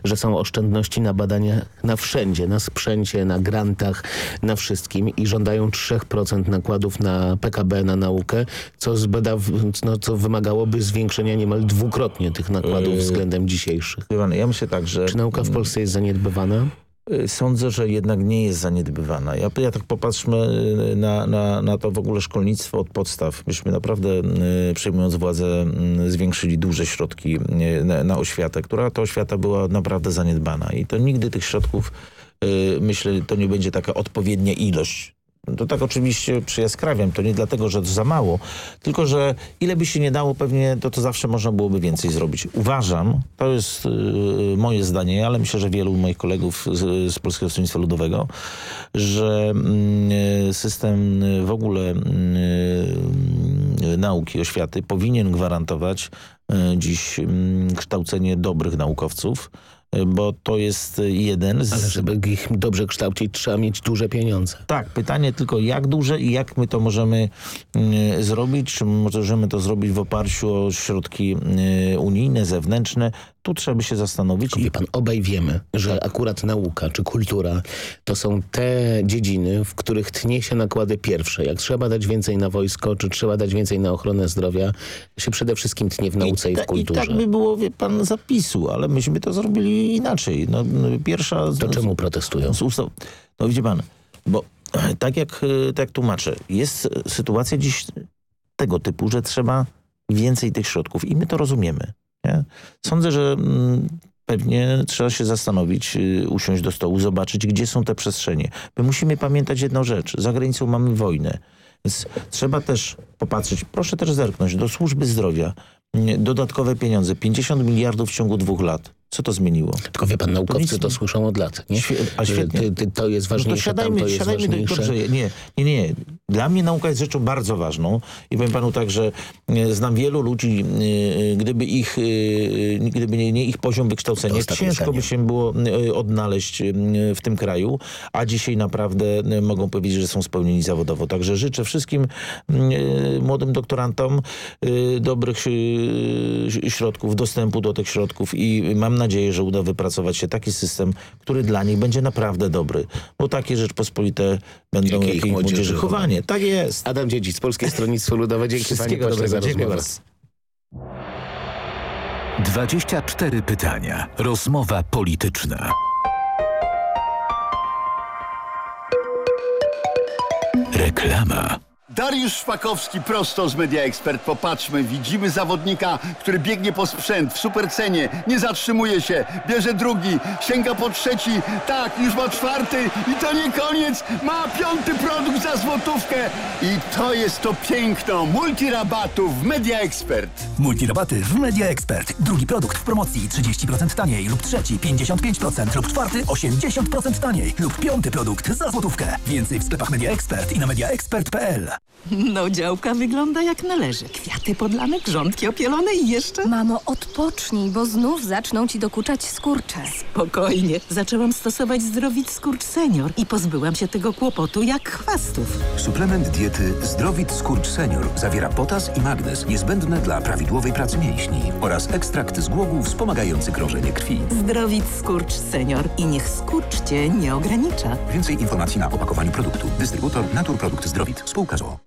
że są oszczędności na badania na wszędzie, na sprzęcie, na grantach, na wszystkim i żądają 3% nakładów na PKB, na naukę, co wymagałoby zwiększenia niemal dwukrotnie tych nakładów względem dzisiejszych. Ja myślę tak, że... Czy nauka w Polsce jest zaniedbywana? Sądzę, że jednak nie jest zaniedbywana. Ja tak popatrzmy na to w ogóle szkolnictwo od podstaw. Myśmy naprawdę, przejmując władzę, zwiększyli duże środki na oświatę, która to oświata była naprawdę zaniedbana. I to nigdy tych środków, myślę, to nie będzie taka odpowiednia ilość. To tak oczywiście przyjaskrawiam, to nie dlatego, że to za mało, tylko że ile by się nie dało, pewnie to zawsze można byłoby więcej zrobić. Uważam, to jest moje zdanie, ale myślę, że wielu moich kolegów z Polskiego Stronnictwa Ludowego, że system w ogóle nauki, oświaty powinien gwarantować dziś kształcenie dobrych naukowców, bo to jest jeden z... Ale żeby ich dobrze kształcić, trzeba mieć duże pieniądze. Tak, pytanie tylko jak duże i jak my to możemy zrobić, czy możemy to zrobić w oparciu o środki unijne, zewnętrzne. Tu trzeba by się zastanowić. Wie pan, obaj wiemy, że akurat nauka czy kultura to są te dziedziny, w których tnie się nakłady pierwsze. Jak trzeba dać więcej na wojsko, czy trzeba dać więcej na ochronę zdrowia, się przede wszystkim tnie w nauce i w kulturze. I tak by było, wie pan, zapisu, ale myśmy to zrobili inaczej. To czemu protestują? No widzi pan, bo tak jak tłumaczę, jest sytuacja dziś tego typu, że trzeba więcej tych środków i my to rozumiemy. Nie? Sądzę, że pewnie trzeba się zastanowić, usiąść do stołu, zobaczyć, gdzie są te przestrzenie. My musimy pamiętać jedną rzecz. Za granicą mamy wojnę. Więc trzeba też popatrzeć, proszę też zerknąć do służby zdrowia. Dodatkowe pieniądze, 50 miliardów w ciągu 2 lat. Co to zmieniło? Tylko wie pan, naukowcy to słyszą od lat. Nie? A świetnie. To jest ważniejsze, to jest ważniejsze. Dobrze, nie. Dla mnie nauka jest rzeczą bardzo ważną i powiem panu tak, że znam wielu ludzi, gdyby nie ich poziom wykształcenia, ciężko by się było odnaleźć w tym kraju, a dzisiaj naprawdę mogą powiedzieć, że są spełnieni zawodowo. Także życzę wszystkim młodym doktorantom dobrych środków, dostępu do tych środków i mam nadzieję, że uda wypracować się taki system, który dla nich będzie naprawdę dobry. Bo takie Rzeczpospolite będą jak ich młodzieży chowanie. Tak jest. Adam Dziedzic, Polskie Stronnictwo Ludowe. Dzięki pani pośle za rozmowę. 24 pytania. Rozmowa polityczna. Reklama. Dariusz Szpakowski prosto z Media Expert. Popatrzmy, widzimy zawodnika, który biegnie po sprzęt w supercenie, nie zatrzymuje się, bierze drugi, sięga po trzeci, tak, już ma 4 i to nie koniec, ma 5. produkt za złotówkę i to jest to piękno multirabatów w Media Expert. Multirabaty w Media Expert. Drugi produkt w promocji 30% taniej lub trzeci 55% lub 4 80% taniej lub 5. produkt za złotówkę. Więcej w sklepach Media Expert i na mediaexpert.pl. No, działka wygląda jak należy. Kwiaty podlane, grządki opielone i jeszcze... Mamo, odpocznij, bo znów zaczną ci dokuczać skurcze. Spokojnie. Zaczęłam stosować Zdrowit Skurcz Senior i pozbyłam się tego kłopotu jak chwastów. Suplement diety Zdrowit Skurcz Senior zawiera potas i magnez niezbędne dla prawidłowej pracy mięśni oraz ekstrakt z głogu wspomagający krążenie krwi. Zdrowit Skurcz Senior i niech skurcz cię nie ogranicza. Więcej informacji na opakowaniu produktu. Dystrybutor Naturprodukt Zdrowit. Spółka ZOO.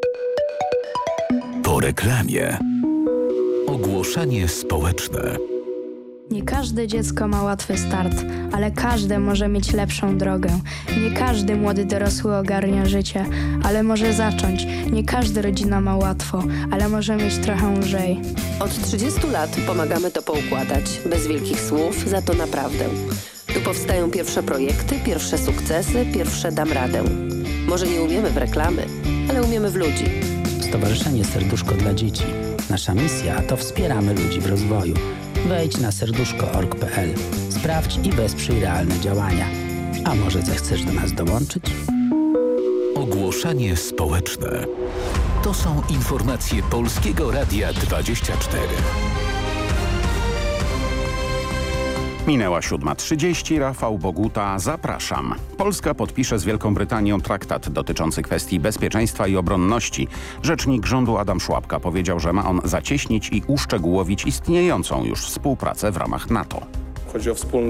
Po reklamie. Ogłoszenie społeczne. Nie każde dziecko ma łatwy start, ale każde może mieć lepszą drogę. Nie każdy młody dorosły ogarnia życie, ale może zacząć. Nie każda rodzina ma łatwo, ale może mieć trochę lżej. Od 30 lat pomagamy to poukładać. Bez wielkich słów, za to naprawdę. Tu powstają pierwsze projekty, pierwsze sukcesy, pierwsze dam radę. Może nie umiemy w reklamy, ale umiemy w ludzi. Stowarzyszenie Serduszko dla Dzieci. Nasza misja to wspieramy ludzi w rozwoju. Wejdź na serduszko.org.pl. Sprawdź i wesprzyj realne działania. A może zechcesz do nas dołączyć? Ogłoszenie społeczne. To są informacje Polskiego Radia 24. Minęła 7:30. Rafał Boguta, zapraszam. Polska podpisze z Wielką Brytanią traktat dotyczący kwestii bezpieczeństwa i obronności. Rzecznik rządu Adam Szłapka powiedział, że ma on zacieśnić i uszczegółowić istniejącą już współpracę w ramach NATO. Chodzi o wspólne